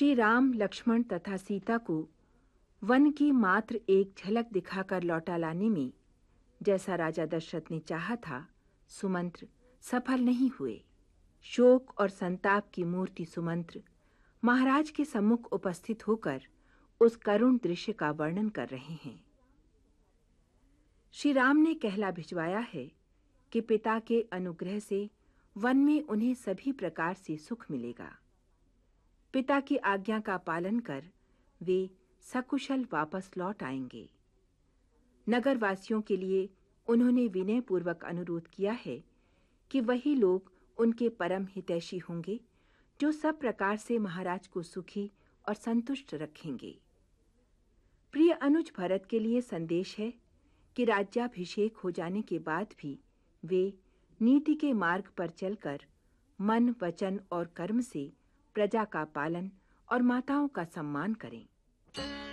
श्री राम, लक्ष्मण तथा सीता को वन की मात्र एक झलक दिखाकर लौटा लाने में जैसा राजा दशरथ ने चाहा था, सुमंत्र सफल नहीं हुए। शोक और संताप की मूर्ति सुमंत्र महाराज के सम्मुख उपस्थित होकर उस करुण दृश्य का वर्णन कर रहे हैं। श्री राम ने कहला भिजवाया है कि पिता के अनुग्रह से वन में उन्हें सभी प्रकार से सुख मिलेगा। पिता की आज्ञा का पालन कर वे सकुशल वापस लौट आएंगे। नगरवासियों के लिए उन्होंने विनयपूर्वक अनुरोध किया है कि वही लोग उनके परम हितैषी होंगे जो सब प्रकार से महाराज को सुखी और संतुष्ट रखेंगे। प्रिय अनुज भरत के लिए संदेश है कि राज्याभिषेक हो जाने के बाद भी वे नीति के मार्ग पर चलकर मन, वचन और कर्म से प्रजा का पालन और माताओं का सम्मान करें।